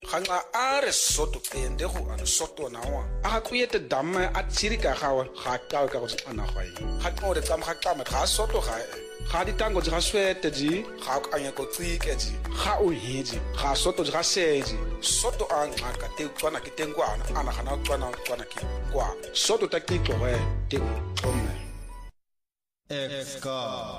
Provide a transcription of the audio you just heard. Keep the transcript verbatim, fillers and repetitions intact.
Ganga are soto pende go ana soto na wa. A kuyete damme a tsirika gawe ga ka ka go tsana ga yi. Ga no de tsam ga tsama ga soto ga ga di tango ga swete ji ga ka anya go tsike ji ga o hiji ga soto ga seji soto a ngaka te tswana ke tengwana ana gana tswana tswana ke kwa soto ta kitlo we te tome F K